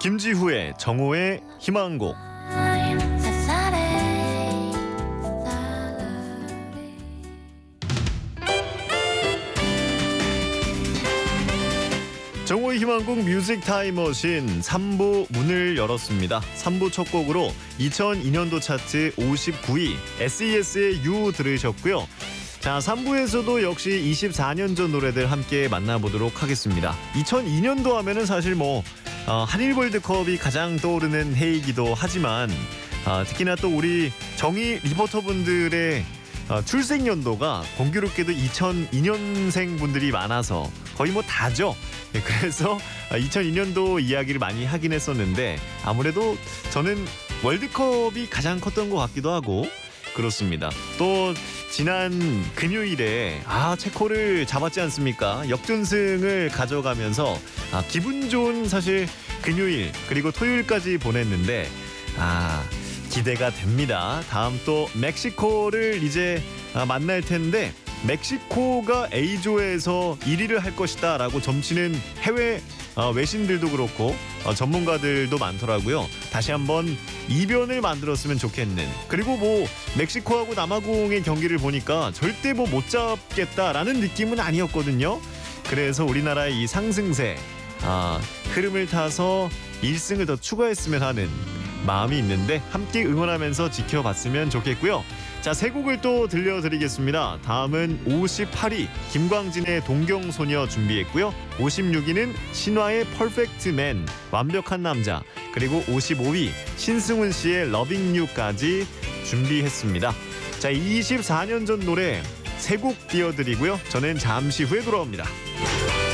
김지후의 정오의 희망곡. 정오의 희망곡 뮤직 타임머신 3부 문을 열었습니다. 3부 첫 곡으로 2002년도 차트 59위 SES의 You 들으셨고요. 자, 3부에서도 역시 24년 전 노래들 함께 만나보도록 하겠습니다. 2002년도 하면은 사실 한일 월드컵이 가장 떠오르는 해이기도 하지만 특히나 또 우리 정의 리포터분들의 출생 연도가 공교롭게도 2002년생 분들이 많아서 거의 다죠. 그래서 2002년도 이야기를 많이 하긴 했었는데 아무래도 저는 월드컵이 가장 컸던 것 같기도 하고 그렇습니다. 또 지난 금요일에 체코를 잡았지 않습니까? 역전승을 가져가면서 기분 좋은 사실 금요일 그리고 토요일까지 보냈는데 기대가 됩니다. 다음 또 멕시코를 이제 만날 텐데 멕시코가 A조에서 1위를 할 것이다 라고 점치는 해외 외신들도 그렇고 전문가들도 많더라고요. 다시 한번 이변을 만들었으면 좋겠는, 그리고 멕시코하고 남아공의 경기를 보니까 절대 못 잡겠다라는 느낌은 아니었거든요. 그래서 우리나라의 이 상승세 흐름을 타서 1승을 더 추가했으면 하는 마음이 있는데 함께 응원하면서 지켜봤으면 좋겠고요. 자, 세 곡을 또 들려드리겠습니다. 다음은 58위 김광진의 동경소녀 준비했고요. 56위는 신화의 퍼펙트 맨 완벽한 남자, 그리고 55위 신승훈 씨의 러빙 유까지 준비했습니다. 자, 24년 전 노래 세 곡 띄워드리고요. 저는 잠시 후에 돌아옵니다.